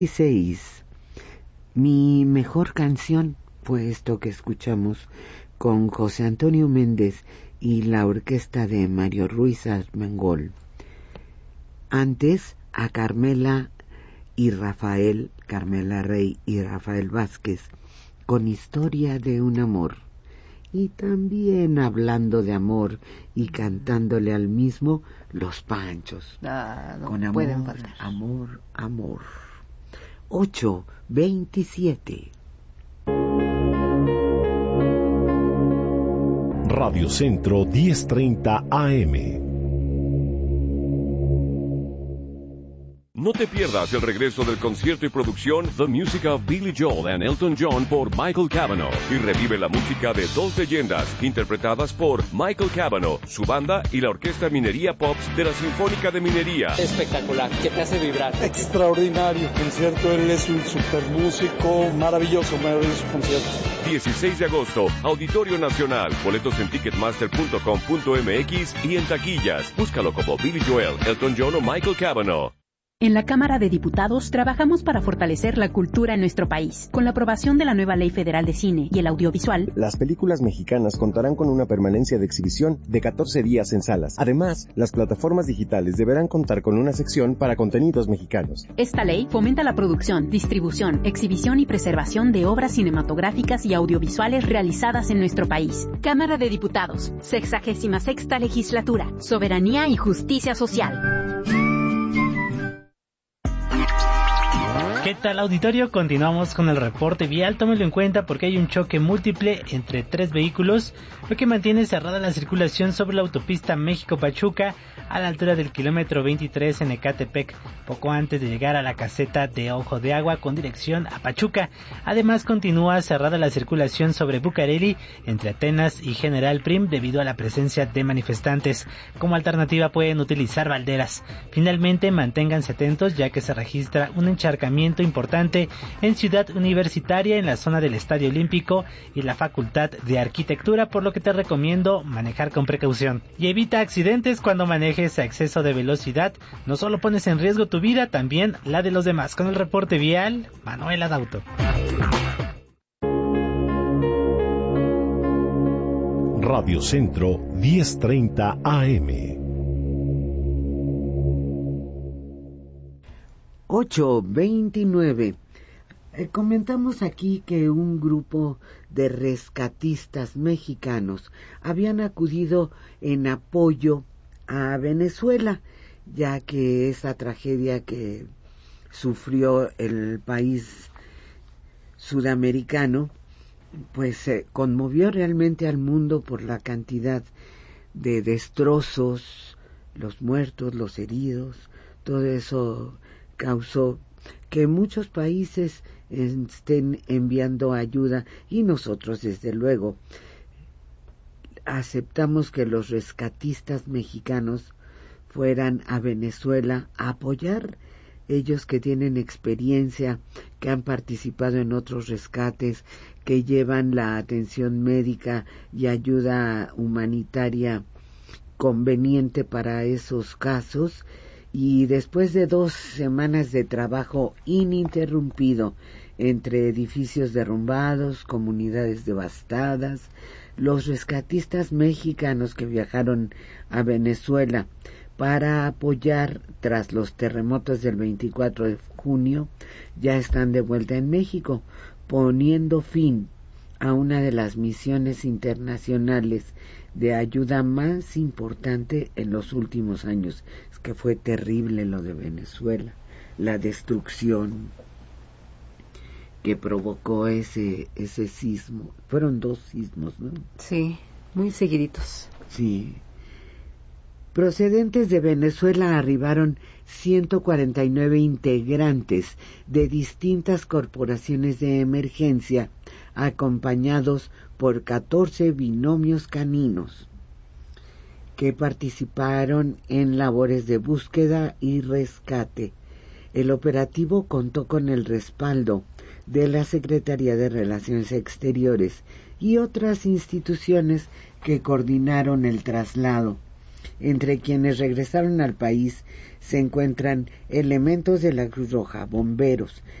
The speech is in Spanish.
16. Mi mejor canción fue esto que escuchamos con José Antonio Méndez y la orquesta de Mario Ruiz Armengol. Antes a Carmela Rey y Rafael Vázquez, con Historia de un amor. Y también hablando de amor y cantándole al mismo, Los Panchos. No con amor, pueden faltar. Amor, amor. 8:27. Radio Centro 1030 AM. No te pierdas el regreso del concierto y producción The Music of Billy Joel and Elton John por Michael Cavanaugh y revive la música de dos leyendas interpretadas por Michael Cavanaugh, su banda y la Orquesta Minería Pops de la Sinfónica de Minería. Espectacular, que te hace vibrar. Extraordinario concierto, él es un super músico, maravilloso concierto. 16 de agosto, Auditorio Nacional, boletos en ticketmaster.com.mx y en taquillas. Búscalo como Billy Joel, Elton John o Michael Cavanaugh. En la Cámara de Diputados trabajamos para fortalecer la cultura en nuestro país. Con la aprobación de la nueva Ley Federal de Cine y el Audiovisual, las películas mexicanas contarán con una permanencia de exhibición de 14 días en salas. Además, las plataformas digitales deberán contar con una sección para contenidos mexicanos. Esta ley fomenta la producción, distribución, exhibición y preservación de obras cinematográficas y audiovisuales realizadas en nuestro país. Cámara de Diputados, 66ª Legislatura, Soberanía y Justicia Social. ¿Qué tal, auditorio? Continuamos con el reporte vial. Tómelo en cuenta porque hay un choque múltiple entre 3 vehículos, lo que mantiene cerrada la circulación sobre la autopista México-Pachuca a la altura del kilómetro 23 en Ecatepec, poco antes de llegar a la caseta de Ojo de Agua con dirección a Pachuca. Además, continúa cerrada la circulación sobre Bucareli entre Atenas y General Prim debido a la presencia de manifestantes. Como alternativa pueden utilizar Valderas. Finalmente, manténganse atentos ya que se registra un encharcamiento importante en Ciudad Universitaria, en la zona del Estadio Olímpico y la Facultad de Arquitectura, por lo que te recomiendo manejar con precaución. Y evita accidentes cuando manejes a exceso de velocidad. No solo pones en riesgo tu vida, también la de los demás. Con el reporte vial, Manuel Adauto. Radio Centro 1030 AM. 8:29. Comentamos aquí que un grupo de rescatistas mexicanos habían acudido en apoyo a Venezuela, ya que esa tragedia que sufrió el país sudamericano, pues conmovió realmente al mundo por la cantidad de destrozos, los muertos, los heridos, todo eso causó que muchos países estén enviando ayuda y nosotros desde luego aceptamos que los rescatistas mexicanos fueran a Venezuela a apoyar, ellos que tienen experiencia, que han participado en otros rescates, que llevan la atención médica y ayuda humanitaria conveniente para esos casos. Y después de 2 semanas de trabajo ininterrumpido entre edificios derrumbados, comunidades devastadas, los rescatistas mexicanos que viajaron a Venezuela para apoyar tras los terremotos del 24 de junio ya están de vuelta en México, poniendo fin a una de las misiones internacionales de ayuda más importante en los últimos años. Es que fue terrible lo de Venezuela, la destrucción que provocó ese sismo. Fueron 2 sismos, ¿no? Sí, muy seguiditos. Sí. Procedentes de Venezuela arribaron 149 integrantes de distintas corporaciones de emergencia, acompañados por 14 binomios caninos que participaron en labores de búsqueda y rescate. El operativo contó con el respaldo de la Secretaría de Relaciones Exteriores y otras instituciones que coordinaron el traslado. Entre quienes regresaron al país se encuentran elementos de la Cruz Roja, bomberos,